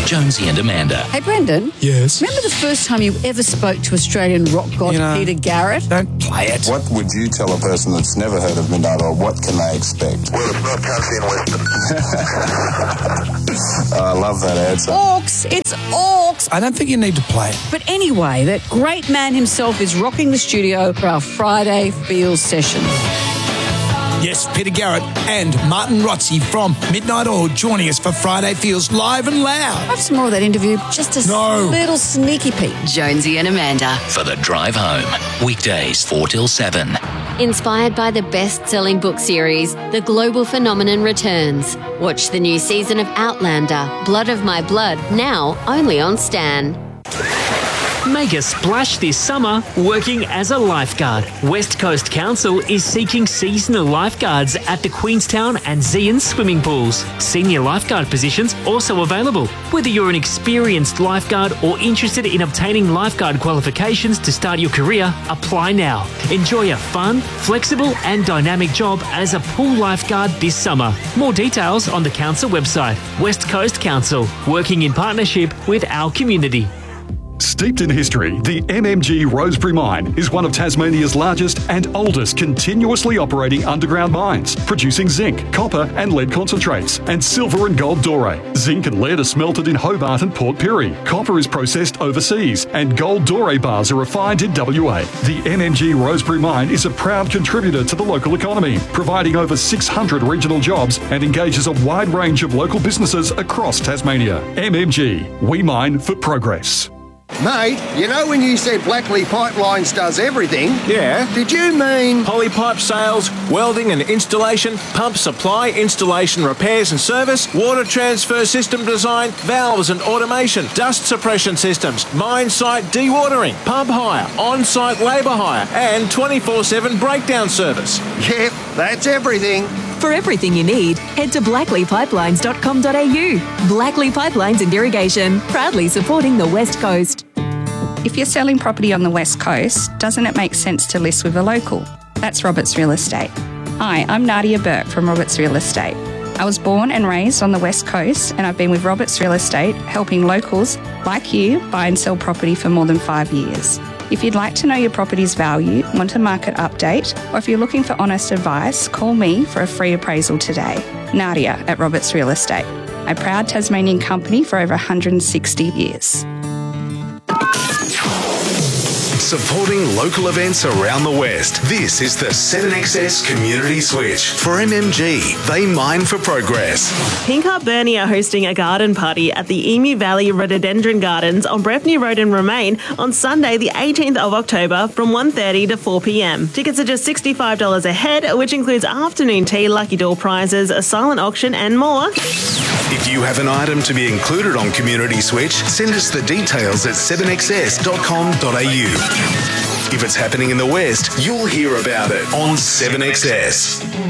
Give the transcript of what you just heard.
Jonesy and Amanda. Hey, Brendan. Yes? Remember the first time you ever spoke to Australian rock god Peter Garrett? Don't play it. What would you tell a person that's never heard of Midnight Oil? What can they expect? Well, it's not country and western. I love that answer. Orcs. It's Orcs. I don't think you need to play it. But anyway, that great man himself is rocking the studio for our Friday Feels session. Yes, Peter Garrett and Martin Rotzi from Midnight Oil joining us for Friday Feels live and loud. Have some more of that interview. Just a little sneaky peek. Jonesy and Amanda. For the drive home. Weekdays 4 till 7. Inspired by the best-selling book series, The Global Phenomenon returns. Watch the new season of Outlander, Blood of My Blood, now only on Stan. Make a splash this summer working as a lifeguard. West Coast Council is seeking seasonal lifeguards at the Queenstown and Zeehan swimming pools. Senior lifeguard positions also available. Whether you're an experienced lifeguard or interested in obtaining lifeguard qualifications to start your career, apply now. Enjoy a fun, flexible and dynamic job as a pool lifeguard this summer. More details on the council website. West Coast Council, working in partnership with our community. Steeped in history, the MMG Rosebery Mine is one of Tasmania's largest and oldest continuously operating underground mines, producing zinc, copper and lead concentrates, and silver and gold doré. Zinc and lead are smelted in Hobart and Port Pirie. Copper is processed overseas, and gold doré bars are refined in WA. The MMG Rosebery Mine is a proud contributor to the local economy, providing over 600 regional jobs and engages a wide range of local businesses across Tasmania. MMG, we mine for progress. Mate, you know when you said Blackley Pipelines does everything? Yeah. Did you mean Polypipe sales, welding and installation, pump supply, installation, repairs and service, water transfer system design, valves and automation, dust suppression systems, mine site dewatering, pump hire, on-site labour hire and 24/7 breakdown service? Yep, that's everything. For everything you need, head to blackleypipelines.com.au. Blackley Pipelines and Irrigation, proudly supporting the West Coast. If you're selling property on the West Coast, doesn't it make sense to list with a local? That's Roberts Real Estate. Hi, I'm Nadia Burke from Roberts Real Estate. I was born and raised on the West Coast, and I've been with Roberts Real Estate helping locals like you buy and sell property for more than 5 years. If you'd like to know your property's value, want a market update, or if you're looking for honest advice, call me for a free appraisal today. Nadia at Roberts Real Estate, a proud Tasmanian company for over 160 years. Supporting local events around the West. This is the 7XS Community Switch. For MMG, they mine for progress. Pink Heart Burnie are hosting a garden party at the Emu Valley Rhododendron Gardens on Breffni Road in Remain on Sunday the 18th of October from 1:30 to 4 p.m. Tickets are just $65 a head, which includes afternoon tea, lucky door prizes, a silent auction and more. If you have an item to be included on Community Switch, send us the details at 7xs.com.au. If it's happening in the West, you'll hear about it on 7XS.